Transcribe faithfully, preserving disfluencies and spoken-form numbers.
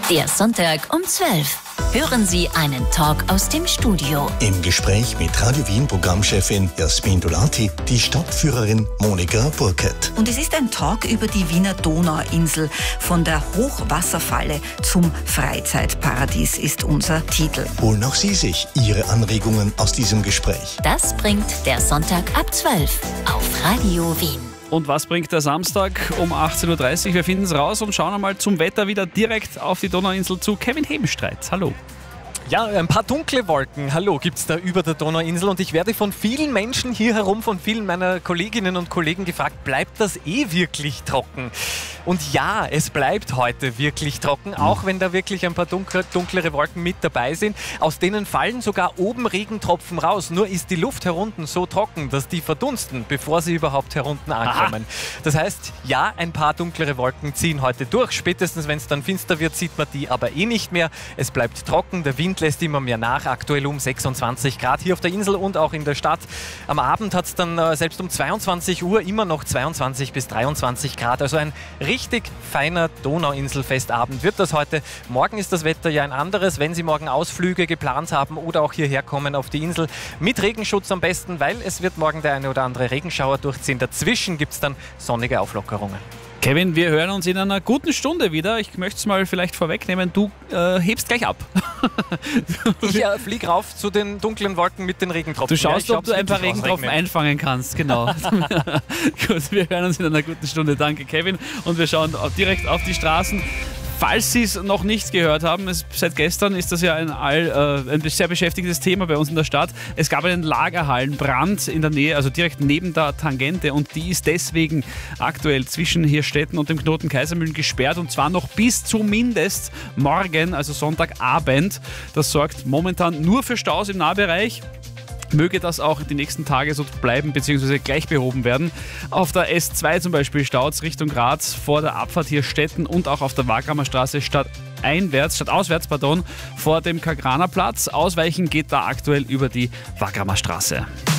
Der Sonntag um zwölf. Hören Sie einen Talk aus dem Studio. Im Gespräch mit Radio Wien Programmchefin Jasmin Dolati, die Stadtführerin Monika Burkert. Und es ist ein Talk über die Wiener Donauinsel. Von der Hochwasserfalle zum Freizeitparadies ist unser Titel. Holen auch Sie sich Ihre Anregungen aus diesem Gespräch. Das bringt der Sonntag ab zwölf auf Radio Wien. Und was bringt der Samstag um achtzehn Uhr dreißig? Wir finden es raus und schauen einmal zum Wetter wieder direkt auf die Donauinsel zu. Kevin Hebenstreit, hallo. Ja, ein paar dunkle Wolken, hallo, gibt es da über der Donauinsel und ich werde von vielen Menschen hier herum, von vielen meiner Kolleginnen und Kollegen gefragt, bleibt das eh wirklich trocken? Und ja, es bleibt heute wirklich trocken, auch wenn da wirklich ein paar dunkle, dunklere Wolken mit dabei sind. Aus denen fallen sogar oben Regentropfen raus, nur ist die Luft herunten so trocken, dass die verdunsten, bevor sie überhaupt herunten ankommen. Aha. Das heißt, ja, ein paar dunklere Wolken ziehen heute durch, spätestens wenn es dann finster wird, sieht man die aber eh nicht mehr. Es bleibt trocken, der Wind lässt immer mehr nach, aktuell um sechsundzwanzig Grad hier auf der Insel und auch in der Stadt. Am Abend hat es dann äh, selbst um zweiundzwanzig Uhr immer noch zweiundzwanzig bis dreiundzwanzig Grad, also ein richtig feiner Donauinselfestabend wird das heute. Morgen ist das Wetter ja ein anderes, wenn Sie morgen Ausflüge geplant haben oder auch hierher kommen auf die Insel. Mit Regenschutz am besten, weil es wird morgen der eine oder andere Regenschauer durchziehen. Dazwischen gibt es dann sonnige Auflockerungen. Kevin, wir hören uns in einer guten Stunde wieder. Ich möchte es mal vielleicht vorwegnehmen, du äh, hebst gleich ab. Ich äh, fliege rauf zu den dunklen Wolken mit den Regentropfen. Du schaust, ja, ob du ein paar Regentropfen einfangen kannst, genau. Gut, wir hören uns in einer guten Stunde. Danke, Kevin. Und wir schauen direkt auf die Straßen. Falls Sie es noch nicht gehört haben, es, seit gestern ist das ja ein, all, äh, ein sehr beschäftigtes Thema bei uns in der Stadt. Es gab einen Lagerhallenbrand in der Nähe, also direkt neben der Tangente, und die ist deswegen aktuell zwischen Hirstetten und dem Knoten Kaisermühlen gesperrt, und zwar noch bis zumindest morgen, also Sonntagabend. Das sorgt momentan nur für Staus im Nahbereich. Möge das auch die nächsten Tage so bleiben bzw. gleich behoben werden. Auf der S zwei zum Beispiel staut es Richtung Graz vor der Abfahrt Hirstetten und auch auf der Wagramer Straße statt einwärts, statt auswärts, pardon, vor dem Kagraner Platz. Ausweichen geht da aktuell über die Wagramer Straße.